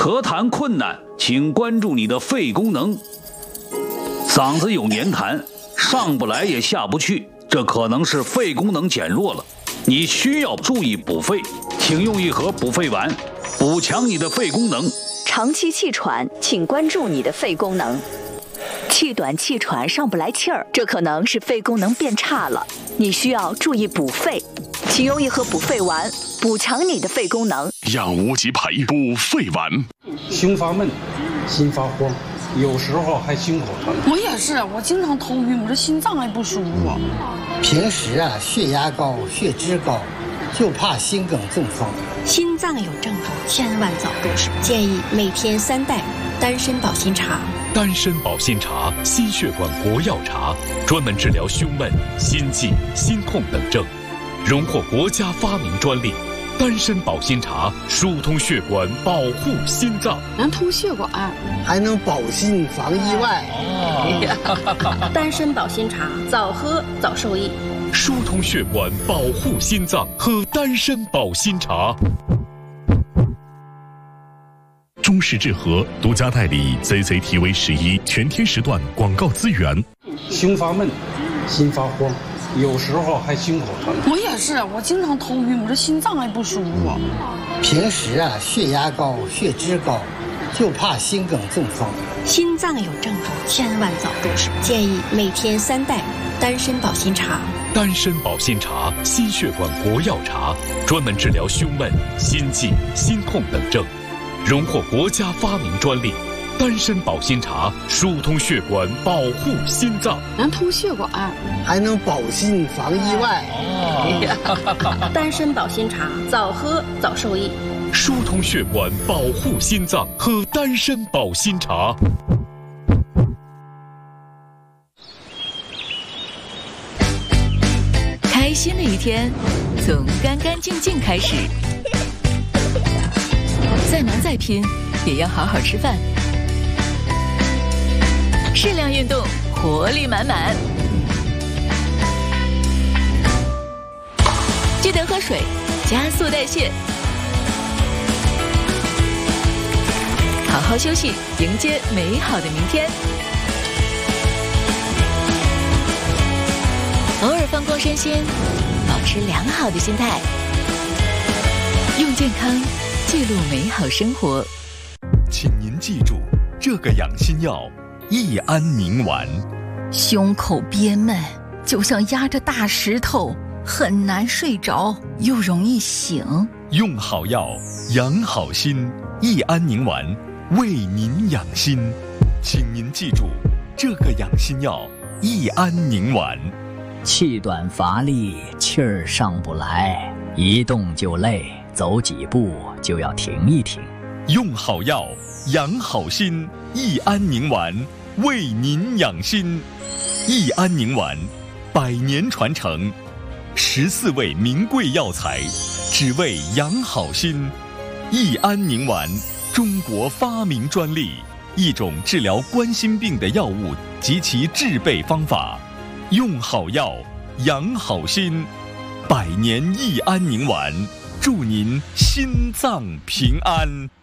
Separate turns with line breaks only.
咳痰困难，请关注你的肺功能。嗓子有黏痰，上不来也下不去，这可能是肺功能减弱了，你需要注意补肺，请用一盒补肺丸，补强你的肺功能。
长期气喘，请关注你的肺功能。气短气喘上不来气儿，这可能是肺功能变差了，你需要注意补肺，请用一盒补肺丸，补强你的肺功能。
养无极培补肺丸。
胸发闷，心发慌，有时候还心口疼。
我也是，我经常头晕，我这心脏也不舒服。
平时血压高，血脂高，就怕心梗中风。
心脏有症状，千万早重视，建议每天3袋丹参保心茶。
丹参保心茶，心血管国药茶，专门治疗胸闷、心悸、心痛等症，荣获国家发明专利。丹参保心茶疏通血管，保护心脏，
能通血管，
还能保心防意外。
丹参保心茶，早喝早受益。
疏通血管，保护心脏，喝丹参保心茶。中式治和独家代理 CCTV11全天时段广告资源。
胸发闷，心发慌，有时候还心口疼。
我也是，我经常头晕，我这心脏也不舒服。
平时血压高，血脂高，就怕心梗中风。
心脏有症状，千万早重视，建议每天3袋丹参保心茶。
丹参保心茶，心血管国药茶，专门治疗胸闷、心悸、心痛等症，荣获国家发明专利。丹参保心茶疏通血管，保护心脏，
能通血管，
还能保心防意外。
丹参保心茶，早喝早受益。
疏通血管，保护心脏，喝丹参保心茶。
开心的一天，从干干净净开始。再忙再拼，也要好好吃饭。适量运动，活力满满。记得喝水，加速代谢。好好休息，迎接美好的明天。偶尔放空身心，保持良好的心态，用健康记录美好生活。
请您记住这个养心药：益安宁丸。
胸口憋闷，就像压着大石头，很难睡着，又容易醒。
用好药，养好心。益安宁丸为您养心，请您记住这个养心药：益安宁丸。
气短乏力，气儿上不来，一动就累，走几步就要停一停。
用好药，养好心。益安宁丸为您养心。益安宁丸100年传承，14味名贵药材，只为养好心。益安宁丸，中国发明专利，一种治疗冠心病的药物及其制备方法。用好药，养好心。100年益安宁丸，祝您心脏平安。